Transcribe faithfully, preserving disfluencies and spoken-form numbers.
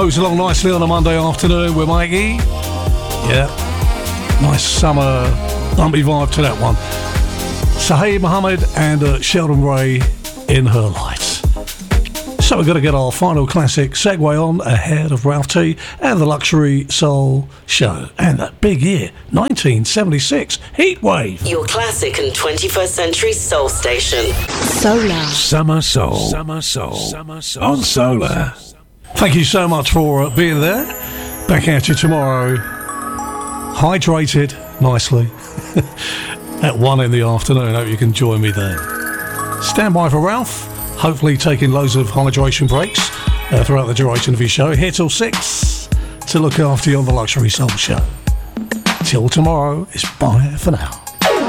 Goes along nicely on a Monday afternoon with Mikey. Yeah, nice summer bumpy vibe to that one. Saheed Mohammed and uh, Sheldon Ray in Her Light. So we're going to get our final classic segue on ahead of Ralph T and the Luxury Soul Show. And that big year, nineteen seventy-six, Heatwave. Your classic and twenty-first century soul station. Solar. Summer Soul. Summer Soul. Summer Soul. On Solar. Thank you so much for uh, being there. Back at you tomorrow, hydrated nicely, at one in the afternoon. Hope you can join me there. Stand by for Ralph. Hopefully taking loads of hydration breaks uh, throughout the duration of his show. Here till six to look after you on the Luxury Soul Show. Till tomorrow, it's bye for now.